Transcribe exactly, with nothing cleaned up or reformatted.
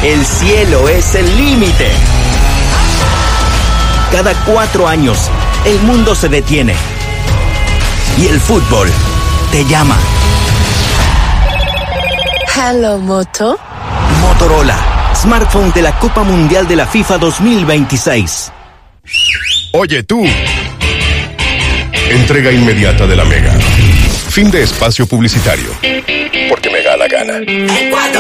El cielo es el límite. Cada cuatro años, el mundo se detiene. Y el fútbol te llama. Hello, Moto. Motorola, smartphone de la Copa Mundial de la FIFA dos mil veintiséis. Oye tú. Entrega inmediata de la Mega. Fin de espacio publicitario. Porque me da la gana.